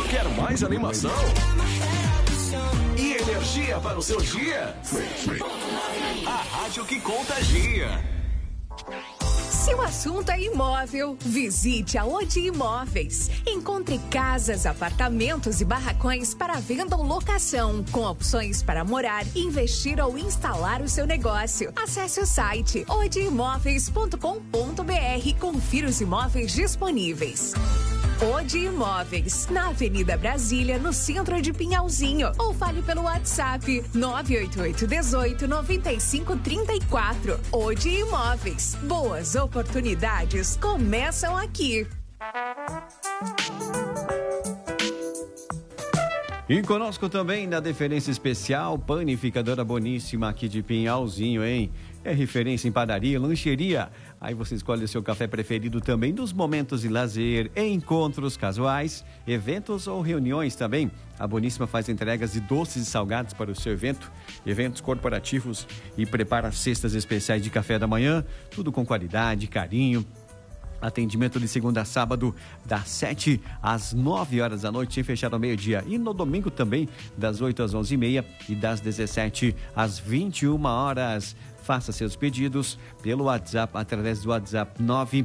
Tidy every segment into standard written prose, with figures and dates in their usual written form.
Quer mais animação? E energia para o seu dia? A rádio que contagia. Se o assunto é imóvel, visite a Odi Imóveis. Encontre casas, apartamentos e barracões para venda ou locação, com opções para morar, investir ou instalar o seu negócio. Acesse o site odiimóveis.com.br e confira os imóveis disponíveis. Odi Imóveis, na Avenida Brasília, no centro de Pinhalzinho. Ou fale pelo WhatsApp 988-18-9534. Odi Imóveis. Boas oportunidades começam aqui. E conosco também na Deferência Especial, Panificadora Boníssima aqui de Pinhalzinho, hein? É referência em padaria, lancheria. Aí você escolhe o seu café preferido também dos momentos de lazer, encontros casuais, eventos ou reuniões também. A Boníssima faz entregas de doces e salgados para o seu evento, eventos corporativos e prepara cestas especiais de café da manhã, tudo com qualidade, carinho. Atendimento de segunda a sábado, das 7 às 9 horas da noite, sem fechar ao meio-dia. E no domingo também, das 8 às 11h30 e das 17 às 21 horas. Faça seus pedidos pelo WhatsApp, através do WhatsApp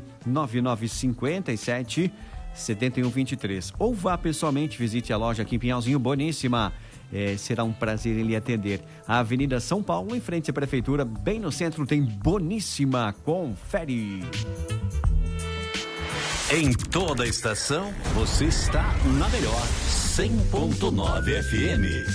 99957 7123. Ou vá pessoalmente, visite a loja aqui em Pinhalzinho, Boníssima. Será um prazer em lhe atender. A Avenida São Paulo, em frente à Prefeitura, bem no centro, tem Boníssima. Confere! Em toda a estação, você está na melhor 100.9 FM.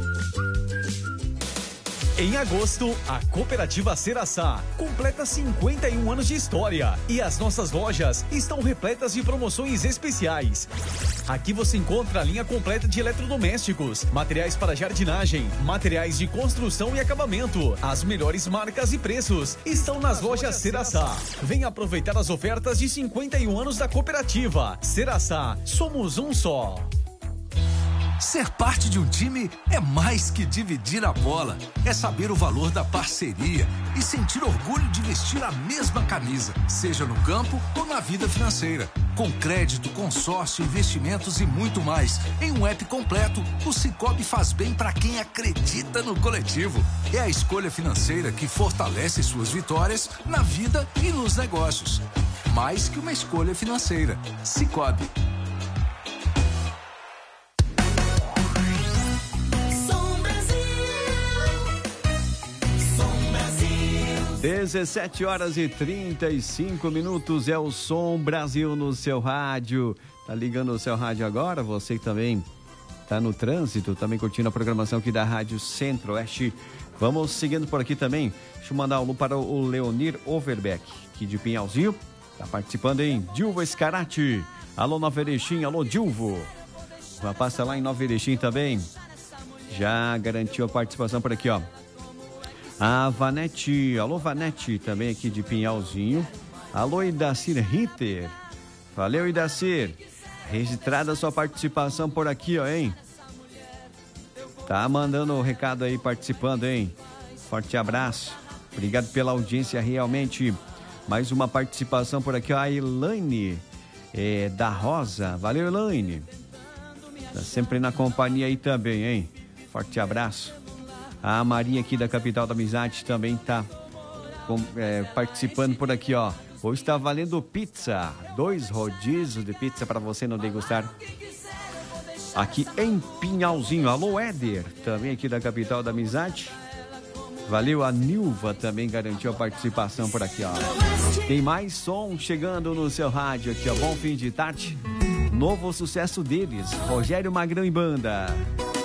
Em agosto, a Cooperativa Ceraçá completa 51 anos de história e as nossas lojas estão repletas de promoções especiais. Aqui você encontra a linha completa de eletrodomésticos, materiais para jardinagem, materiais de construção e acabamento. As melhores marcas e preços estão nas lojas Ceraçá. Venha aproveitar as ofertas de 51 anos da Cooperativa. Ceraçá, somos um só. Ser parte de um time é mais que dividir a bola. É saber o valor da parceria e sentir orgulho de vestir a mesma camisa, seja no campo ou na vida financeira. Com crédito, consórcio, investimentos e muito mais. Em um app completo, o Sicoob faz bem para quem acredita no coletivo. É a escolha financeira que fortalece suas vitórias na vida e nos negócios. Mais que uma escolha financeira. Sicoob. 17 horas e 35 minutos, é o Som Brasil no seu rádio. Tá ligando o seu rádio agora? Você que também tá no trânsito, também curtindo a programação aqui da Rádio Centro-Oeste. Vamos seguindo por aqui também. Deixa eu mandar um alô para o Leonir Overbeck, aqui de Pinhalzinho. Tá participando em Dilvo Escarate. Alô, Nova Erechim, alô, Dilvo. O rapaz tá lá em Nova Erechim também. Já garantiu a participação por aqui, ó. A Vanete, alô Vanete, também aqui de Pinhalzinho. Alô Idacir Ritter. Valeu, Idacir. Registrada a sua participação por aqui, ó, hein? Tá mandando o recado aí, participando, hein? Forte abraço. Obrigado pela audiência, realmente. Mais uma participação por aqui, ó. A Elaine da Rosa. Valeu, Elaine. Tá sempre na companhia aí também, hein? Forte abraço. A Maria aqui da Capital da Amizade também tá participando por aqui, ó. Hoje está valendo pizza, 2 rodízios de pizza para você não degustar. Aqui em Pinhalzinho. Alô, Éder, também aqui da Capital da Amizade. Valeu, a Nilva também garantiu a participação por aqui, ó. Tem mais som chegando no seu rádio aqui, ó. Bom fim de tarde. Novo sucesso deles, Rogério Magrão e Banda.